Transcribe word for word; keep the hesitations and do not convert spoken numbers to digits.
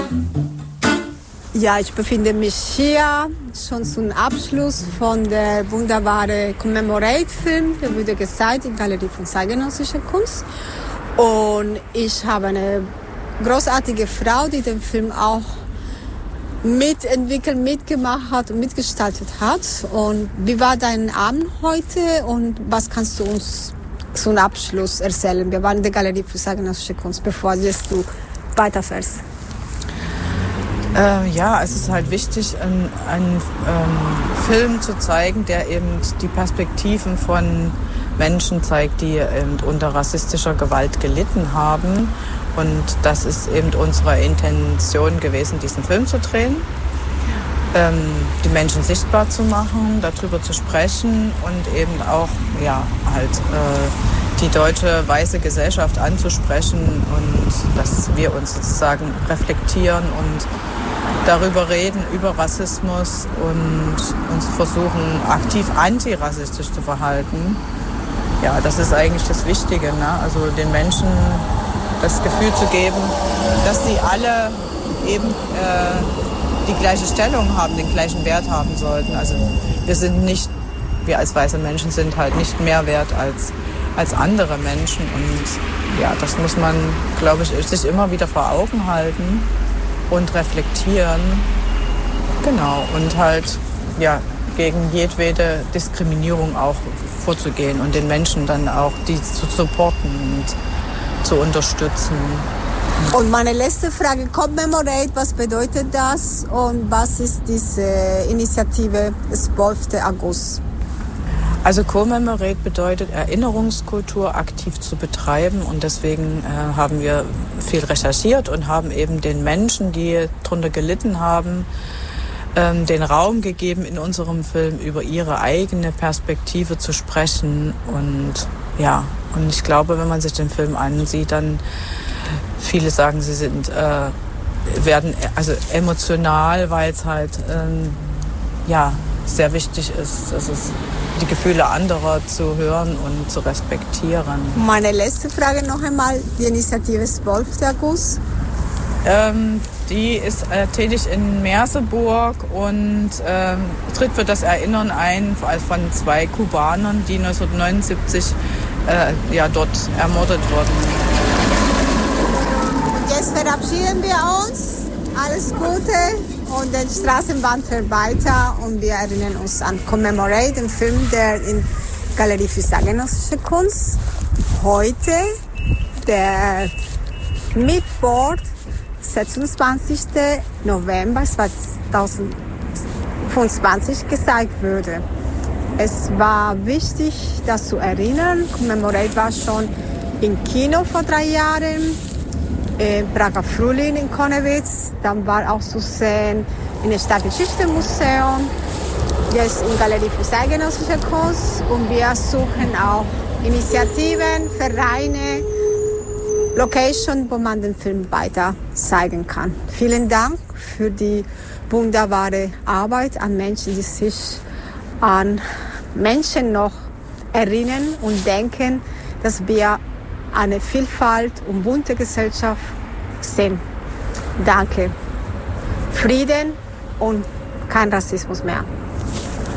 Ja, ich befinde mich hier schon zum Abschluss von der wunderbaren Commemorate-Film, der wurde gezeigt in der Galerie von zeitgenössischer Kunst. Und ich habe eine großartige Frau, die den Film auch mitentwickelt, mitgemacht hat und mitgestaltet hat. Und wie war dein Abend heute und was kannst du uns zum Abschluss erzählen? Wir waren in der Galerie für zeitgenössische Kunst, bevor jetzt du weiterfährst. Äh, ja, es ist halt wichtig, einen, einen ähm, Film zu zeigen, der eben die Perspektiven von Menschen zeigt, die eben unter rassistischer Gewalt gelitten haben. Und das ist eben unsere Intention gewesen, diesen Film zu drehen, ähm, die Menschen sichtbar zu machen, darüber zu sprechen und eben auch ja, halt, äh, die deutsche weiße Gesellschaft anzusprechen und dass wir uns sozusagen reflektieren und darüber reden, über Rassismus und uns versuchen, aktiv antirassistisch zu verhalten. Ja, das ist eigentlich das Wichtige, ne? Also den Menschen das Gefühl zu geben, dass sie alle eben äh, die gleiche Stellung haben, den gleichen Wert haben sollten. Also wir sind nicht, wir als weiße Menschen sind halt nicht mehr wert als, als andere Menschen. Und ja, das muss man, glaube ich, sich immer wieder vor Augen halten und reflektieren. Genau, und halt ja, gegen jedwede Diskriminierung auch vorzugehen und den Menschen dann auch die zu supporten und zu unterstützen. Und meine letzte Frage, Commemorate, was bedeutet das und was ist diese Initiative zwölften August? Also Commemorate bedeutet, Erinnerungskultur aktiv zu betreiben und deswegen äh, haben wir viel recherchiert und haben eben den Menschen, die darunter gelitten haben, ähm, den Raum gegeben, in unserem Film über ihre eigene Perspektive zu sprechen. Und ja, und ich glaube, wenn man sich den Film ansieht, dann viele sagen, sie sind äh, werden also emotional, weil es halt ähm, ja sehr wichtig ist, dass es die Gefühle anderer zu hören und zu respektieren. Meine letzte Frage noch einmal, die Initiative zwölften August. Ähm, die ist äh, tätig in Merseburg und ähm, tritt für das Erinnern ein von zwei Kubanern, die neunzehnhundertneunundsiebzig äh, ja, dort ermordet wurden. Und jetzt verabschieden wir uns. Alles Gute und die Straßenbahn fährt weiter und wir erinnern uns an Commemorate, den Film, der in Galerie für zeitgenössische Kunst heute, der Mittwoch, sechsundzwanzigsten November zweitausendfünfundzwanzig gezeigt wurde. Es war wichtig, das zu erinnern. Commemorate war schon im Kino vor drei Jahren. Im Prager Frühling in Konnewitz, dann war auch zu sehen in dem Stadtgeschichte-Museum, jetzt in Galerie für zeitgenössische Kunst und wir suchen auch Initiativen, Vereine, Location, wo man den Film weiter zeigen kann. Vielen Dank für die wunderbare Arbeit an Menschen, die sich an Menschen noch erinnern und denken, dass wir eine Vielfalt und bunte Gesellschaft sehen. Danke. Frieden und kein Rassismus mehr.